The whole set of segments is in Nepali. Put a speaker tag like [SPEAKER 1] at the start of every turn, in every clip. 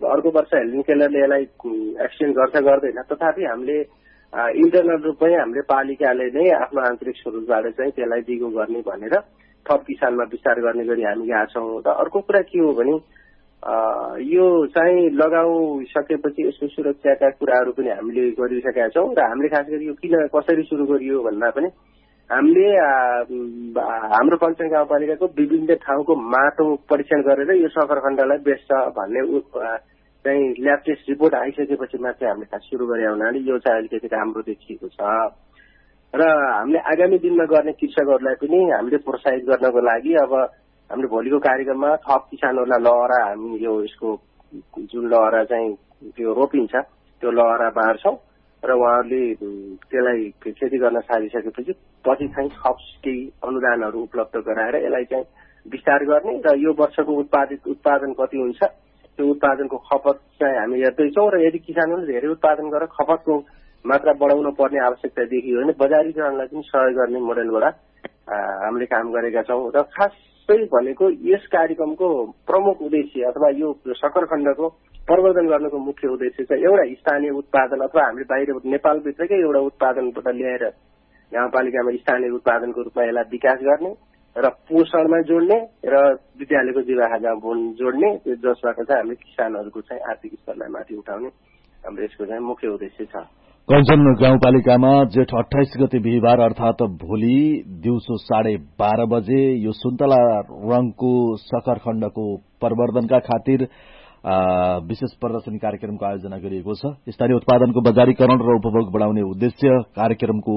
[SPEAKER 1] अर्को वर्ष हेल्थ केयरले यसलाई एक्सटेन्ड गर्छ गर्दैन, तथापि हामीले इन्टरनल रूपमै हामीले पालिकाले नै आफ्नो आन्तरिक स्रोतबाट चाहिँ त्यसलाई दिगो गर्ने भनेर थप किसानमा विस्तार गर्ने गरी हामी गएका छौँ। र अर्को कुरा के हो भने यो चाहिँ लगाउसकेपछि यसको सुरक्षाका कुराहरू पनि हामीले गरिसकेका छौँ र हामीले खास गरी यो किन कसरी सुरु गरियो भन्दा पनि हामीले हाम्रो कञ्चन गाउँपालिकाको विभिन्न ठाउँको माटो परीक्षण गरेर यो सकरखण्डलाई बेच्छ भन्ने चाहिँ ल्याब टेस्ट रिपोर्ट आइसकेपछि मात्रै हामीले खास सुरु गरे हुनाले यो चाहिँ अलिकति राम्रो देखिएको छ। र हामीले आगामी दिनमा गर्ने कृषकहरूलाई पनि हामीले प्रोत्साहित गर्नको लागि अब हामीले भोलिको कार्यक्रममा थप किसानहरूलाई लहरा हामी यो यसको जुन लहरा चाहिँ त्यो रोपिन्छ त्यो लहरा बाँड्छौँ र उहाँहरूले त्यसलाई खेती गर्न थालिसकेपछि पछि चाहिँ थप केही अनुदानहरू उपलब्ध गराएर यसलाई चाहिँ विस्तार गर्ने र यो वर्षको उत्पादन कति हुन्छ त्यो उत्पादनको खपत चाहिँ हामी हेर्दैछौँ र यदि किसानहरूले धेरै उत्पादन गरेर खपतको मात्रा बढाउन पर्ने आवश्यकता देखियो भने बजारीकरणलाई पनि सहयोग गर्ने मोडेलबाट हामीले काम गरेका छौँ। र खासै भनेको यस कार्यक्रमको प्रमुख उद्देश्य अथवा यो सकरखण्डको प्रवर्धन गर्नको मुख्य उद्देश्य चाहिँ एउटा स्थानीय उत्पादन अथवा हामीले बाहिर नेपालभित्रकै एउटा उत्पादनबाट ल्याएर गाउँपालिकामा स्थानीय उत्पादनको रूपमा यसलाई विकास गर्ने र पोषणमा जोड्ने र विद्यालयको जीवनयापन जोड्ने, जसबाट चाहिँ हामीले किसानहरूको चाहिँ आर्थिक स्तरलाई माथि उठाउने हाम्रो यसको चाहिँ मुख्य उद्देश्य छ।
[SPEAKER 2] कञ्चन गाउँपालिकामा जेठ 28 गते बिहिबार अर्थात भोलि दिउँसो 12:30 बजे यो सुन्तला रंगको सकरखण्डको प्रवर्धनका खातिर विशेष प्रदर्शनी कार्यक्रमको आयोजना गरिएको छ। स्थानीय उत्पादनको बजारीकरण र उपभोग बढाउने उद्देश्य कार्यक्रमको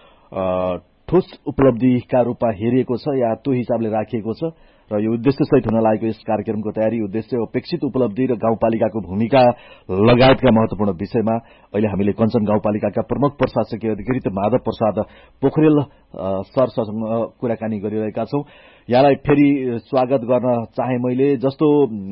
[SPEAKER 2] ठोस उपलब्धिका रूपमा हेरिएको छ या त्यो हिसाबले राखिएको छ र यो उद्देश्यसहित हुन लागेको यस कार्यक्रमको तयारी, उद्देश्य, अपेक्षित उपलब्धि र गाउँपालिकाको भूमिका लगायतका महत्वपूर्ण विषयमा अहिले हामीले कञ्चन गाउँपालिकाका प्रमुख प्रशासकीय अधिकृत माधव प्रसाद पोखरेल सरसँग कुराकानी गरिरहेका छौं। यहाँलाई फेरि स्वागत गर्न चाहे मैले। जस्तो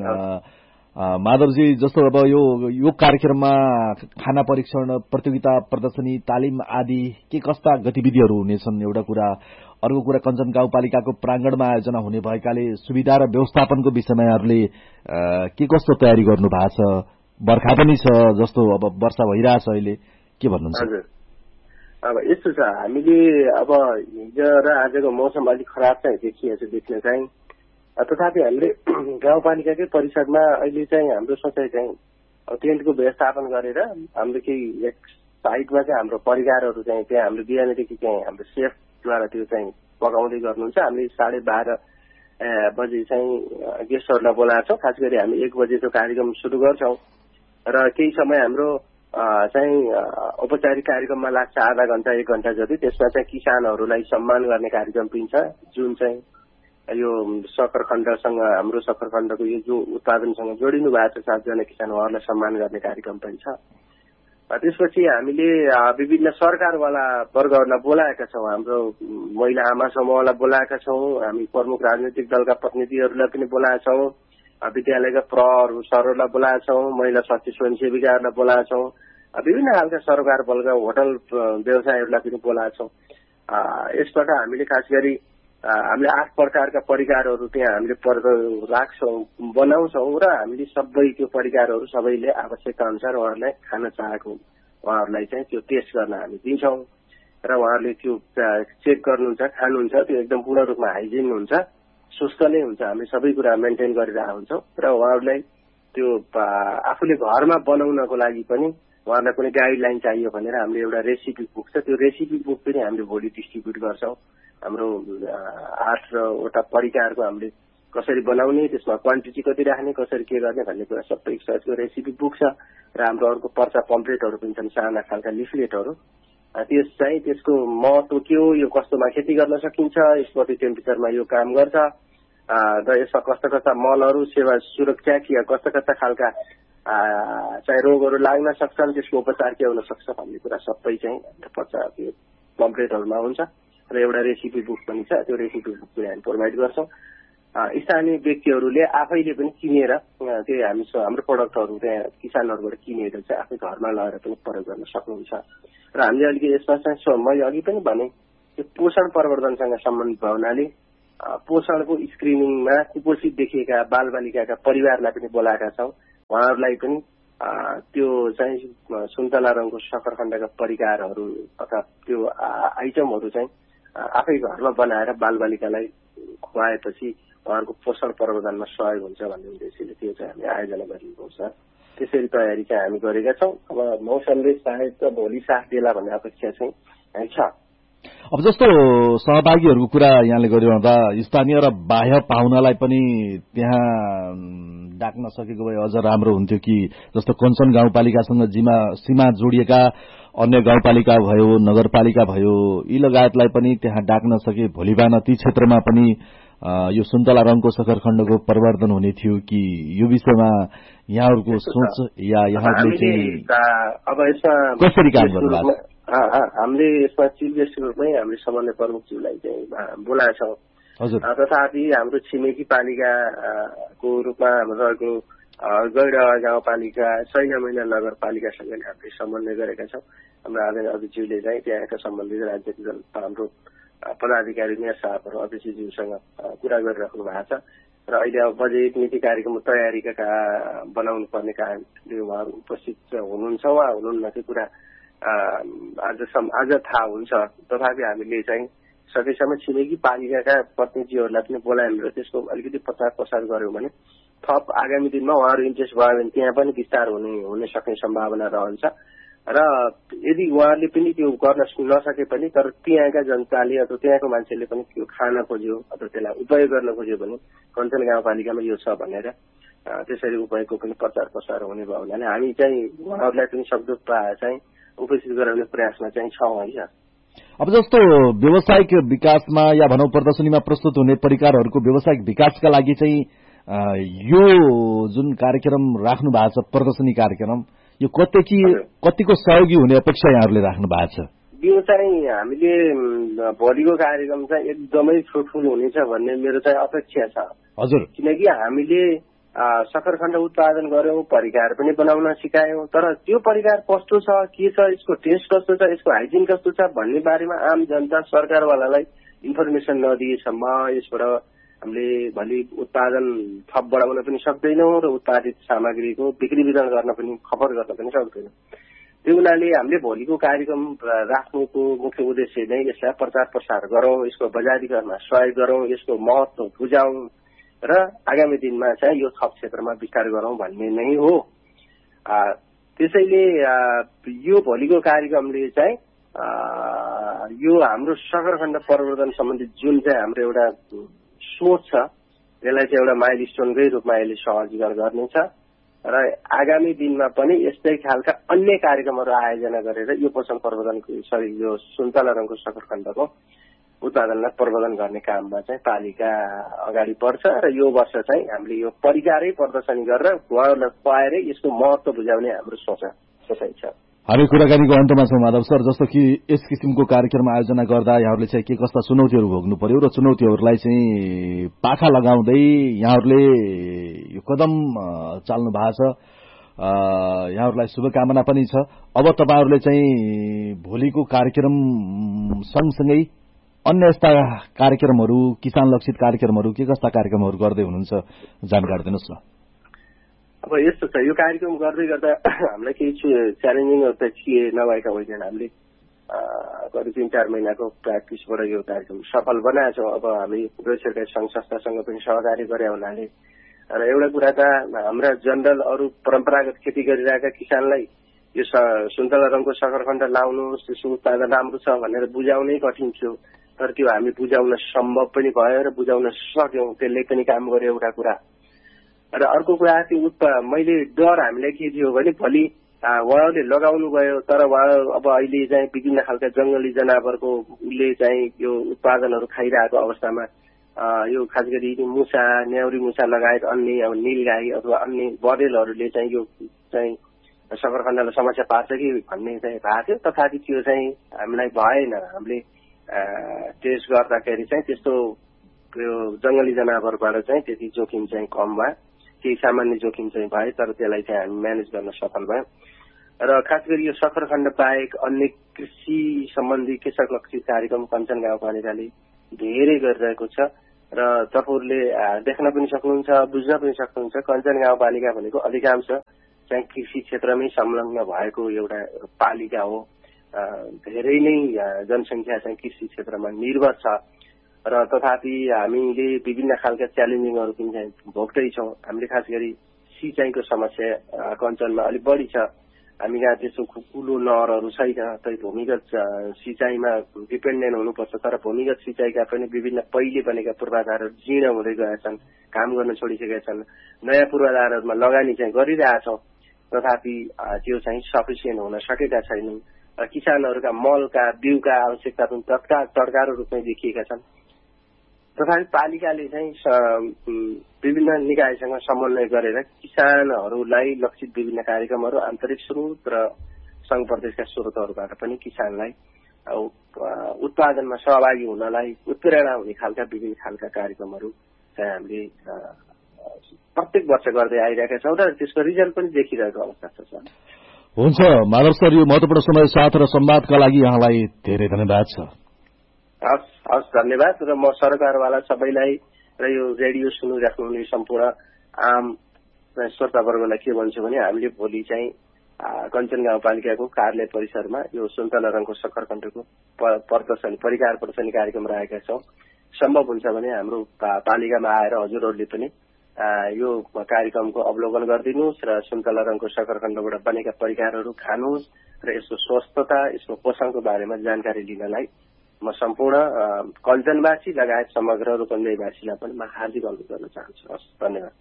[SPEAKER 2] माधवजी, जस्तो अब यो कार्यक्रममा खाना परीक्षण, प्रतियोगिता, प्रदर्शनी, तालिम आदि के कस्ता गतिविधिहरू हुनेछन् एउटा कुरा। अर्को कुरा, कञ्चन गाउँपालिकाको प्राङ्गणमा आयोजना हुने भएकाले सुविधा र व्यवस्थापनको विषयमा यहाँहरूले के कस्तो तयारी गर्नु भएको छ? बर्खा पनि छ, जस्तो अब वर्षा भइरहेछ अहिले, के भन्नुहुन्छ?
[SPEAKER 1] हजुर, अब यस्तो छ, हामीले अब हिजो र आजको मौसम अलिक खराब चाहिँ देखिएको छ देख्न चाहिँ, तथापि हामीले गाउँपालिकाकै परिषदमा अहिले चाहिँ हाम्रो सोचाइ चाहिँ टेन्टको व्यवस्थापन गरेर हाम्रो केही एक साइडमा चाहिँ हाम्रो परिकारहरू चाहिँ त्यहाँ हाम्रो बिहानदेखि चाहिँ हाम्रो सेफद्वारा त्यो चाहिँ पकाउँदै गर्नुहुन्छ। हामीले 12:30 बजे चाहिँ गेस्टहरूलाई बोलाएको छौँ। खास गरी हामी 1 बजेको कार्यक्रम सुरु गर्छौँ र केही समय हाम्रो चाहिँ औपचारिक कार्यक्रममा लाग्छ आधा घण्टा 1 घण्टा जति। त्यसमा चाहिँ किसानहरूलाई सम्मान गर्ने कार्यक्रम पनि छ, जुन चाहिँ यो सकरखण्डसँग हाम्रो सकरखण्डको यो जो उत्पादनसँग जोडिनु भएको छ 7 जना किसान, उहाँहरूलाई सम्मान गर्ने कार्यक्रम पनि छ। त्यसपछि हामीले विभिन्न सरकारवाला वर्गहरूलाई बोलाएका छौँ, हाम्रो महिला आमा समूहलाई बोलाएका छौँ, हामी प्रमुख राजनैतिक दलका प्रतिनिधिहरूलाई पनि बोलाएका छौँ, विद्यालयका प्रहहरू सरहरूलाई बोलाएका छौँ, महिला शक्ति स्वयंसेविकाहरूलाई बोलाएका छौँ, विभिन्न खालका सरकार बलका होटल व्यवसायहरूलाई पनि बोलाएका छौँ। यसबाट हामीले खास गरी हामीले 8 प्रकारका परिकारहरू त्यहाँ हामीले राख्छौँ, बनाउँछौँ र हामीले सबै त्यो परिकारहरू सबैले आवश्यकता अनुसार उहाँहरूलाई खान चाहेको उहाँहरूलाई चाहिँ त्यो टेस्ट गर्न हामी दिन्छौँ र उहाँहरूले त्यो चेक गर्नुहुन्छ, खानुहुन्छ। त्यो एकदम पूर्ण रूपमा हाइजिन हुन्छ, स्वस्थ नै हुन्छ। हामी सबै कुरा मेन्टेन गरिरहेको हुन्छौँ र उहाँहरूलाई त्यो आफूले घरमा बनाउनको लागि पनि उहाँहरूलाई कुनै गाइडलाइन चाहियो भनेर हामीले एउटा रेसिपी बुक छ, त्यो रेसिपी बुक पनि हामीले भोलि डिस्ट्रिब्युट गर्छौँ। हाम्रो 8वटा परिकारको हामीले कसरी बनाउने, त्यसमा क्वान्टिटी कति राख्ने, कसरी के गर्ने भन्ने कुरा सबै सहितको रेसिपी बुक छ र हाम्रो अर्को पर्चा पम्पलेटहरू पनि छन्, साना खालका लिफलेटहरू। त्यस चाहिँ त्यसको महत्व के हो, यो कस्तोमा खेती गर्न सकिन्छ, यसपछि टेम्परेचरमा यो काम गर्छ र यसमा कस्ता कस्ता मलहरू, सेवा सुरक्षा के कस्ता कस्ता खालका चाहिँ रोगहरू लाग्न सक्छन्, त्यसको उपचार के हुन सक्छ भन्ने कुरा सबै चाहिँ पर्चा पम्पलेटहरूमा हुन्छ र एउटा रेसिपी बुक पनि छ। त्यो रेसिपी बुक पनि हामी प्रोभाइड गर्छौँ। स्थानीय व्यक्तिहरूले आफैले पनि किनेर त्यो हाम्रो प्रडक्टहरू त्यहाँ किसानहरूबाट किनेर चाहिँ आफै घरमा लगेर पनि प्रयोग गर्न सक्नुहुन्छ। र हामीले अलिकति यसमा चाहिँ मैले अघि पनि भने त्यो पोषण प्रवर्धनसँग सम्बन्धित हुनाले पोषणको स्क्रिनिङमा कुपोषित देखिएका बालबालिकाका परिवारलाई पनि बोलाएका छौँ। उहाँहरूलाई पनि त्यो चाहिँ सुन्तला रङको शखरखण्डका परिकारहरू अथवा त्यो आइटमहरू चाहिँ आफै घरमा बनाएर बालबालिकालाई खुवाएपछि उहाँहरूको पोषण प्रवर्धनमा सहयोग हुन्छ भन्ने उद्देश्यले त्यो चाहिँ हामी आयोजना गरिएको छ। त्यसरी तयारी चाहिँ हामी गरेका छौँ। अब मौसमले सायद भोलि साथ देला भन्ने अपेक्षा चाहिँ छ।
[SPEAKER 2] अब जस्तो सहभागीहरूको कुरा यहाँले गरिरहँदा स्थानीय र बाह्य पाहुनालाई पनि त्यहाँ डाक्न सकेको भए अझ राम्रो हुन्थ्यो कि जस्तो कञ्चन गाउँपालिकासँग सीमा जोडिएका अन्य गाउँपालिका भयो, नगरपालिका भयो, यी लगायतलाई पनि त्यहाँ डाक्न सके भोलि बिहान ती क्षेत्रमा पनि यो सुन्तला रङको शखरखण्डको परिवर्तन हुने थियो कि यो विषयमा यहाँहरूको सोच या यहाँहरूले चाहिँ
[SPEAKER 1] अब यसमा
[SPEAKER 2] कसरी काम गर्नुभएको छ?
[SPEAKER 1] हामीले यसमा चिफ गेस्टको रूपमै हामीले समन्वय प्रमुखज्यूलाई चाहिँ बोलाएका छौँ। तथापि हाम्रो छिमेकी पालिकाको रूपमा रहेको गैडा गाउँपालिका, सैना मैना नगरपालिकासँग हामीले समन्वय गरेका छौँ। हाम्रो आदरणीय अध्यक्षज्यूले चाहिँ त्यहाँका सम्बन्धित राज्यका हाम्रो पदाधिकारी मेयर साहबहरू अध्यक्षज्यूसँग कुरा गरिराख्नु भएको छ र अहिले अब बजेट नीति कार्यक्रम तयारीका बनाउनु पर्ने कारणले उहाँहरू उपस्थित हुनुहुन्छ वा हुनुहुन्न त्यो कुरा आज थाहा हुन्छ। तथापि हामीले चाहिँ सकेसम्म छिमेकी पालिकाका प्रतिनिधिहरूलाई पनि बोलायौँ र त्यसको अलिकति प्रचार प्रसार गर्यौँ भने थप आगामी दिनमा उहाँहरू इन्ट्रेस्ट भयो भने त्यहाँ पनि विस्तार हुन सक्ने सम्भावना रहन्छ र यदि उहाँहरूले पनि त्यो गर्न नसके पनि तर त्यहाँका जनताले अथवा त्यहाँको मान्छेले पनि त्यो खान खोज्यो अथवा त्यसलाई उपयोग गर्न खोज्यो भने कञ्चन गाउँपालिकामा यो छ भनेर त्यसरी उपयोगको पनि प्रचार प्रसार हुने भयो भने हामी चाहिँ उहाँहरूलाई पनि सक्दो चाहिँ उपस्थित गराउने प्रयासमा चाहिँ छौँ है।
[SPEAKER 2] अब जस्तो व्यावसायिक विकासमा या भनौं प्रदर्शनीमा प्रस्तुत हुने परिकारहरूको व्यावसायिक विकासका लागि चाहिँ यो जुन कार्यक्रम राख्नु भएको छ प्रदर्शनी कार्यक्रम यो कतिको सहयोगी हुने अपेक्षा यहाँहरूले राख्नु भएको छ?
[SPEAKER 1] यो चाहिँ हामीले भोलिको कार्यक्रम चाहिँ एकदमै फ्रुटफुल हुनेछ भन्ने मेरो चाहिँ अपेक्षा छ।
[SPEAKER 2] हजुर,
[SPEAKER 1] किनकि हामीले शखरखण्ड उत्पादन गर्यौं, परिकार पनि बनाउन सिकायौं, तर त्यो परिकार कस्तो छ, के छ, यसको टेस्ट कस्तो छ, यसको हाइजिन कस्तो छ भन्ने बारेमा आम जनता सरकारवालालाई इन्फर्मेसन नदिएसम्म यसबाट हामीले भोलि उत्पादन थप बढाउन पनि सक्दैनौं र उत्पादित सामग्रीको बिक्री वितरण गर्न पनि खपत गर्न पनि सक्दैनौं। त्यो हुनाले हामीले भोलिको कार्यक्रम राख्नुको मुख्य उद्देश्य नै यसलाई प्रचार प्रसार गरौं, यसको बजारीकरणमा सहयोग गरौं, यसको महत्व बुझाउँ र आगामी दिनमा चाहिँ यो थप क्षेत्रमा विस्तार गरौं भन्ने नै हो। त्यसैले यो भोलिको कार्यक्रमले चाहिँ यो हाम्रो शखरखण्ड प्रवर्धन सम्बन्धी जुन चाहिँ हाम्रो एउटा सोच छ यसलाई चाहिँ एउटा माइलस्टोनकै रूपमा यसले सहजीकरण गर्नेछ र आगामी दिनमा पनि यस्तै खालका अन्य कार्यक्रमहरू आयोजना गरेर यो पोषण प्रवर्धनको यो सुन्तला रङको शखरखण्डको उत्पादनलाई प्रवर्धन गर्ने काममा चाहिँ पालिका अगाडि बढ्छ र यो वर्ष चाहिँ हामीले यो परिकारै प्रदर्शनी गरेर उहाँहरूलाई खुवाएर यसको महत्व बुझाउने हाम्रो सोचाइ छ।
[SPEAKER 2] हामी कुराकानीको अन्तमा छौँ माधव सर। जस्तो कि यस किसिमको कार्यक्रम आयोजना गर्दा यहाँहरूले चाहिँ के कस्ता चुनौतीहरू भोग्नु पर्यो र चुनौतीहरूलाई चाहिँ पाखा लगाउँदै यहाँहरूले यो कदम चाल्नु भएको छ, यहाँहरूलाई शुभकामना पनि छ। अब तपाईहरूले चाहिँ भोलिको कार्यक्रम सँगसँगै अन्य यस्ता कार्यक्रमहरू, किसान लक्षित कार्यक्रमहरू, के कस्ता कार्यक्रमहरू गर्दै हुनुहुन्छ जानकारी दिनुहोस् न।
[SPEAKER 1] अब यस्तो छ, यो कार्यक्रम गर्दै गर्दा हामीलाई केही च्यालेन्जिङहरू त थिए नभएका होइनन्। हामीले करिब 3-4 महिनाको प्र्याक्टिसबाट यो कार्यक्रम सफल बनाएको छौँ। अब हामी गैर सरकारी संघ संस्थासँग पनि सहकार्य गरे हुनाले र एउटा कुरा त हाम्रा जनरल अरू परम्परागत खेती गरिरहेका किसानलाई यो सुन्तला रङको शखरखण्ड लाउनुहोस्, त्यसको उत्पादन राम्रो छ भनेर बुझाउनै कठिन थियो, तर त्यो हामी बुझाउन सम्भव पनि भयो र बुझाउन सक्यौं। त्यसले पनि काम गर्यो एउटा कुरा। र अर्को कुरा त्यो मैले डर हामीलाई के थियो भने भोलि उहाँहरूले लगाउनु गयो तर उहाँ अब अहिले चाहिँ विभिन्न खालका जंगली जनावरको उसले चाहिँ यो उत्पादनहरू खाइरहेको अवस्थामा यो खास गरी मुसा, न्याउरी मुसा लगायत अन्य अब नीलगाई अथवा अन्य बँदेलहरूले चाहिँ यो चाहिँ शखरखण्डलाई समस्या पार्छ कि भन्ने चाहिँ भएको थियो। तथापि त्यो चाहिँ हामीलाई भएन। हामीले टेस्ट गर्दाखेरि चाहिँ त्यस्तो यो जंगली जनावरबाट चाहिँ त्यति जोखिम चाहिँ कम भयो, केही सामान्य जोखिम चाहिँ भए तर त्यसलाई चाहिँ हामी म्यानेज गर्न सफल भयौं। र खास गरी यो शखरखण्ड बाहेक अन्य कृषि सम्बन्धी कृषक लक्षित कार्यक्रम कञ्चन गाउँपालिकाले धेरै गरिरहेको छ र तपाईँहरूले देख्न पनि सक्नुहुन्छ, बुझ्न पनि सक्नुहुन्छ। कञ्चन गाउँपालिका भनेको अधिकांश चाहिँ कृषि क्षेत्रमै संलग्न भएको एउटा पालिका हो। धेरै नै जनसङ्ख्या चाहिँ कृषि क्षेत्रमा निर्भर छ र तथापि हामीले विभिन्न खालका च्यालेन्जिङहरू पनि चाहिँ भोग्दैछौँ। हामीले खास गरी सिँचाइको समस्या कञ्चनमा अलिक बढी छ। हामी कहाँ त्यस्तो कुलो नहरहरू छैन, तै भूमिगत सिँचाइमा डिपेन्डेन्ट हुनुपर्छ। तर भूमिगत सिँचाइका पनि विभिन्न पहिले बनेका पूर्वाधारहरू जीर्ण हुँदै गएका छन्, काम गर्न छोडिसकेका छन्। नयाँ पूर्वाधारहरूमा लगानी चाहिँ गरिरहेछौँ, तथापि त्यो चाहिँ सफिसियन्ट हुन सकेका छैनन्। किसानहरूका मलका बिउका आवश्यकता पनि तत्काल रूपमै देखिएका छन्। तथापि पालिकाले चाहिँ विभिन्न निकायसँग समन्वय गरेर किसानहरूलाई लक्षित विभिन्न कार्यक्रमहरू आन्तरिक स्रोत र संघ प्रदेशका स्रोतहरूबाट पनि किसानलाई उत्पादनमा सहभागी हुनलाई उत्प्रेरणा हुने खालका विभिन्न खालका कार्यक्रमहरू चाहिँ हामीले प्रत्येक वर्ष गर्दै आइरहेका छौँ र त्यसको रिजल्ट पनि देखिरहेको अवस्था छ सर।
[SPEAKER 2] हुन्छ माधव सर, यो महत्त्वपूर्ण समय साथ र संवादका लागि यहाँलाई धेरै धन्यवाद छ।
[SPEAKER 1] हस् धन्यवाद। र म सरकारवाला सबैलाई र यो रेडियो सुनिराख्नुहुने सम्पूर्ण आम श्रोतावर्गलाई के भन्छु भने हामीले भोलि चाहिँ कञ्चन गाउँपालिकाको कार्यालय परिसरमा यो सुन्तला रङको सक्खरखण्डको प्रदर्शनी परिकार प्रदर्शनी कार्यक्रम राखेका छौँ। सम्भव हुन्छ भने हाम्रो पालिकामा आएर हजुरहरूले पनि यो कार्यक्रमको अवलोकन गरिदिनुहोस् र सुन्तला रङको सक्खरखण्डबाट बनेका परिकारहरू खानुहोस् र यसको स्वस्थता, यसको पोषणको बारेमा जानकारी लिनलाई म सम्पूर्ण कञ्चनवासी लगायत समग्र रूपन्देहीवासीलाई पनि म हार्दिक अनुरोध गर्न चाहन्छु। हस्, धन्यवाद।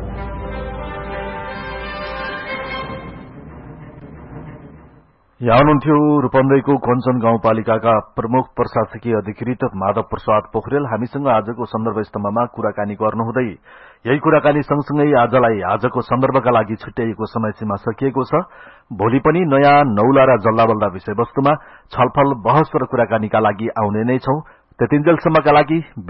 [SPEAKER 2] यहाँ हुनुहुन्थ्यो रूपन्देहीको कञ्चन गाउँपालिकाका प्रमुख प्रशासकीय अधिकृत माधव प्रसाद पोखरेल हामीसँग आजको सन्दर्भ स्तम्भमा कुराकानी गर्नुहुँदै। यही कुराकानी सँगसँगै आजलाई आजको सन्दर्भका लागि छुट्याइएको समयसीमा सकिएको छ। भोलि पनि नयाँ नौला र जल्दाबल्दा विषयवस्तुमा छलफल, बहस र कुराकानीका लागि आउने नै छौं। त्यतिन्जेलसम्मका लागि